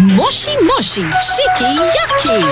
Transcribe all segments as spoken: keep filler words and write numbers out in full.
Moshi Moshi Shiki Yaki.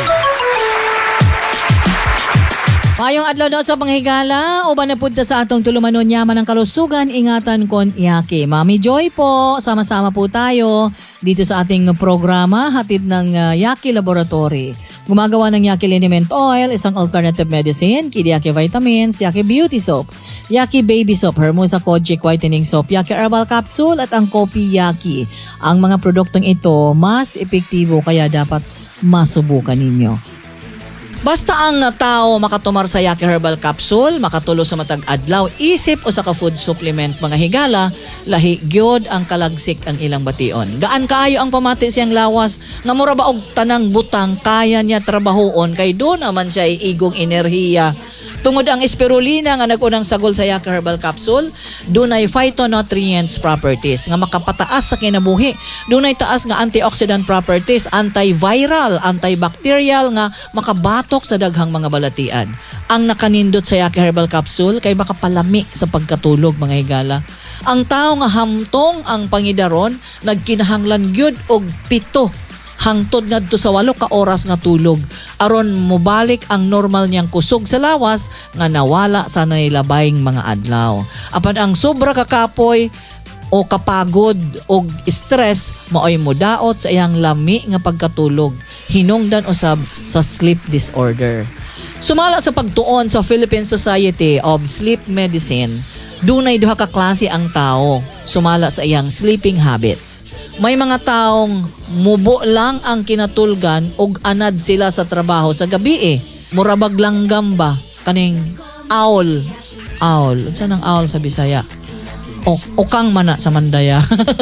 Mayong adlaw daw sa panghigala, uban na punta sa atong tulumanon yaman ng kalusugan, ingatan kon Yaki. Mami Joy po, sama-sama po tayo dito sa ating programa, hatid ng uh, Yaki Laboratory. Gumagawa ng Yaki Liniment Oil, isang alternative medicine, Kid Yaki Vitamins, Yaki Beauty Soap, Yaki Baby Soap, Hermosa Kojic Whitening Soap, Yaki Herbal Capsule at ang Kopi Yaki. Ang mga produktong ito mas epektibo kaya dapat masubukan ninyo. Basta ang tao makatumar sa Yaki Herbal Capsule, makatulo sa matag adlaw, isip o sa ka-food supplement mga higala, lahi gyud ang kalagsik ang ilang bation. Gaan kaayo ang pamati siyang lawas, nga mura ba og tanang butang kaya niya trabahoon kay do naman siya igong enerhiya. Tungod ang spirulina nga nagunang sagol sa Yaki Herbal Capsule, dunay phytonutrients properties nga makapataas sa kinabuhi. Dunay taas nga antioxidant properties, antiviral, antibacterial nga makabatok sa daghang mga balatian. Ang nakanindot sa Yaki Herbal Capsule kay makapalami sa pagkatulog mga higala. Ang tao nga hamtong ang pangidaron nagkinahanglan gyud og pito hangtod ngadto sa walo ka oras nga tulog aron mobalik ang normal niyang kusog sa lawas nga nawala sa nailabayng mga adlaw. Apan ang sobra kakapoy o kapagod o stress maoy modaot sa iyang lami nga pagkatulog, hinungdan usab sa sleep disorder. Sumala sa pagtuon sa Philippine Society of Sleep Medicine, dunay duha ka klase ang tao sumala sa iyang sleeping habits. May mga taong mubo lang ang kinatulgan ug anad sila sa trabaho sa gabi eh. Murabag lang gamba kaning owl. Owl. Unsa nang owl sa Bisaya? O ukang mana sa Mandaya.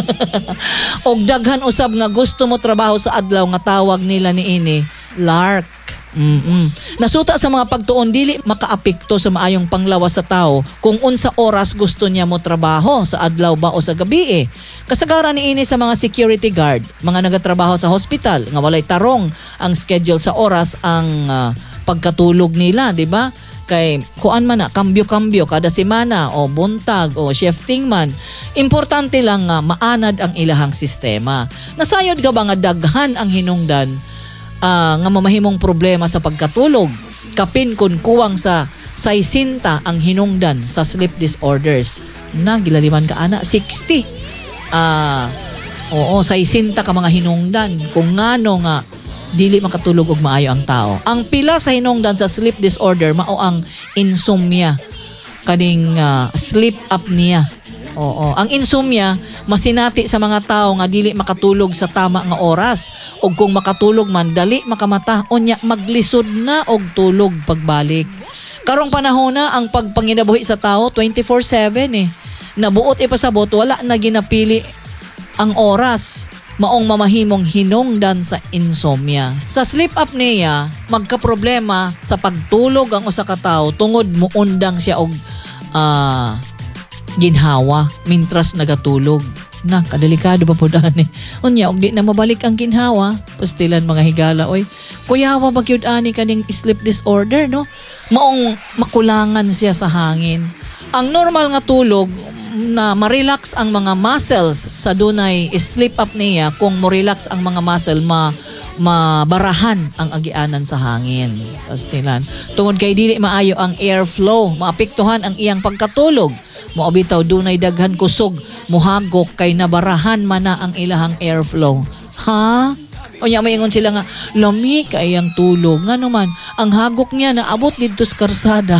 Og daghan usab nga gusto mo trabaho sa adlaw nga tawag nila niini lark. Mm-mm. Nasuta sa mga pagtuon dili makaapekto sa maayong panglawas sa tao kung unsa oras gusto niya mo trabaho sa adlaw ba o sa gabi eh. Kasagaran niini sa mga security guard, mga nagatrabaho sa hospital nga walay tarong ang schedule sa oras ang uh, pagkatulog nila, di ba? Kay kuan man na kambyo-kambyo kada semana o buntag o shifting man, importante lang nga maanad ang ilahang sistema. Nasayod ka ba nga daghan ang hinungdan Uh, nga mamahimong problema sa pagkatulog, kapin kun kuwang sa saisinta ang hinungdan sa sleep disorders na gilaliman ka ana sixty. Ah, uh, oo, saisinta ka mga hinungdan kung ngano nga dili makatulog og maayo ang tao. Ang pila sa hinungdan sa sleep disorder mao ang insomnia, kaning uh, sleep apnea. Oo, ang insomnia masinati sa mga tao nga dili makatulog sa tama nga oras ug kung makatulog man dali makamata unya maglisod na og tulog pagbalik. Karong panahon na ang pagpanginabuhi sa tao twenty-four seven eh. Nabuot ipasabot wala na ginapili ang oras maong mamahimong hinungdan sa insomnia. Sa sleep apnea, magkaproblema sa pagtulog ang usa ka tawo tungod muundang siya og ah uh, ginhawa mintras nagatulog. Na, kadelikado pa po daan eh. Unya, og di na mabalik ang ginhawa, pastilan mga higala, oy. Kuyawa bagyud ani kaning sleep disorder, no? Maong makulangan siya sa hangin. Ang normal nga tulog, na ma-relax ang mga muscles sa dunay sleep apnea, kung mo-relax ang mga muscle, ma mabarahan ang agianan sa hangin. Pastilan. Tungod kay dili maayo ang airflow, maapektuhan ang iyang pagkatulog. Moabitaw dunay daghan kusog, muhagok kay nabarahan man na ang ilahang airflow. Ha? Unya maingon sila nga, lami kay ang tulog. Ngano man, ang hagok niya naabot didto sa karsada.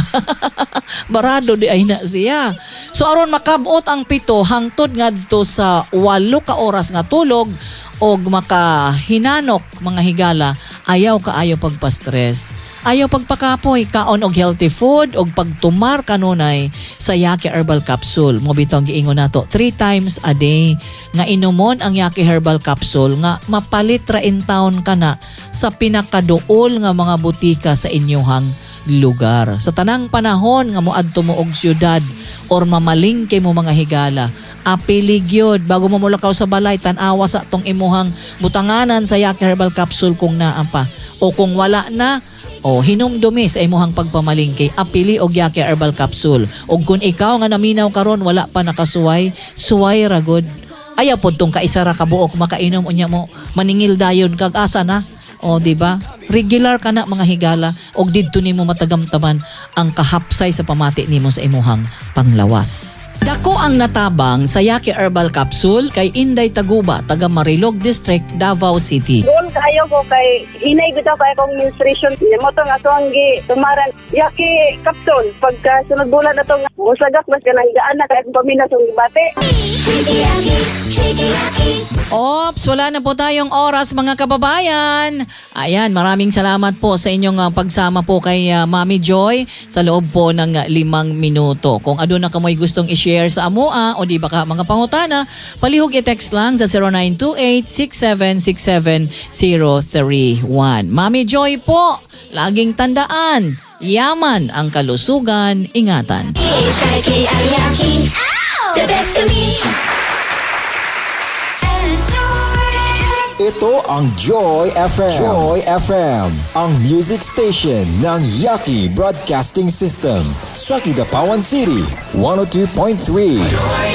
Barado di ay na siya. So aron makabot ang pito hangtod ngadto sa walo ka oras nga tulog og makahinanok mga higala, ayaw kaayo pagpa-stress. Ayaw pagpakapoy, kaon og healthy food og pagtumar kanunay sa Yaki Herbal Capsule. Mo bitong giingon nato three times a day nga inumon ang Yaki Herbal Capsule nga mapalit ra in town kana sa pinakaduol nga mga butika sa inyohang lugar. Sa tanang panahon nga moadto mo og syudad or mamalingke mo mga higala, apili gyud bago mo mulakaw sa balay, tan-awa sa tong imuhang butanganan sa Yaki Herbal Capsule kung naa pa. O kung wala na, o hinumdumi sa imuhang pagpamalingke, apili og Yaki Herbal Capsule. O kung ikaw nga naminaw karon wala pa nakasuway, suway ra gud. Ayaw po tong kaisara ka buok makainom unya mo maningil dayon kag asa na. O di ba? Regular ka na mga higala og didto nimo matagamtaman ang kahapsay sa pamati nimo sa imuhang panglawas. Dako ang natabang sa Yaki Herbal Capsule kay Inday Taguba, taga Marilog District, Davao City. Doon kayo ko kay hinay ko kay akong menstruation. Mo to nga ang gi tumaran Yaki Capsule. Pagka sunod bulan na to musagak mas kanang gaan na kay akong pamina sa bate. Ops, wala na po tayong oras mga kababayan. Ayan, maraming salamat po sa inyong uh, pagsama po kay uh, Mami Joy sa loob po ng uh, limang minuto. Kung ano na kamoy gustong i-share sa amoa o di ba ka mga pangutana, palihog i-text lang sa zero nine two eight, six seven six seven zero three one. Mami Joy po, laging tandaan, yaman ang kalusugan, ingatan. The best of me. Ito ang Joy F M. Joy F M, ang music station ng Yaki Broadcasting System sa Kidapawan City, one oh two point three.